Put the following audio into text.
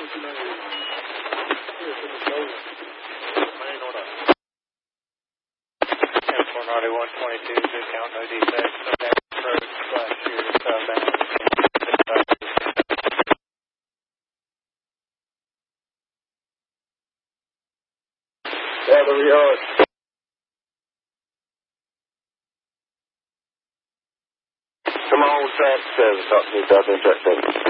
Count no defects, no damage approach, flash shooter, southbound. Battery yard. Come on, track 7, talk to me, South End, track 7.